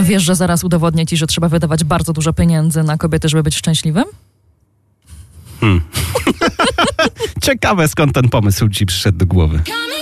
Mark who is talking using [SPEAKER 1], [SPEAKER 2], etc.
[SPEAKER 1] wiesz, że zaraz udowodnię ci, że trzeba wydawać bardzo dużo pieniędzy na kobiety, żeby być szczęśliwym?
[SPEAKER 2] Ciekawe, skąd ten pomysł ci przyszedł do głowy.